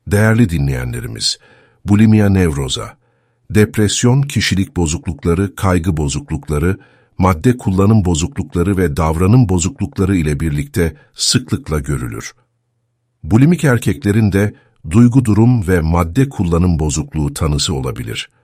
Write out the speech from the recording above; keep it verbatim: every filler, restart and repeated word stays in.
Değerli dinleyenlerimiz, bulimia nevroza, depresyon, kişilik bozuklukları, kaygı bozuklukları, madde kullanım bozuklukları ve davranım bozuklukları ile birlikte sıklıkla görülür. Bulimik erkeklerin de duygu durum ve madde kullanım bozukluğu tanısı olabilir.